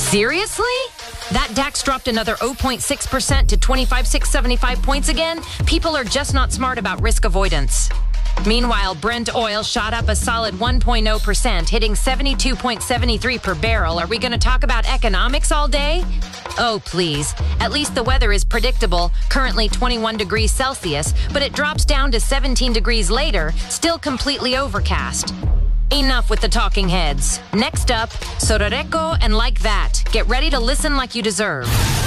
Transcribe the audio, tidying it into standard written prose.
Seriously? That DAX dropped another 0.6% to 25,675 points again? People are just not smart about risk avoidance. Meanwhile, Brent oil shot up a solid 1.0%, hitting 72.73 per barrel. Are we going to talk about economics all day? Oh, please. At least the weather is predictable, currently 21 degrees Celsius, but it drops down to 17 degrees later, still completely overcast. Enough with the talking heads. Next up, Sororeko and Like That. Get ready to listen like you deserve.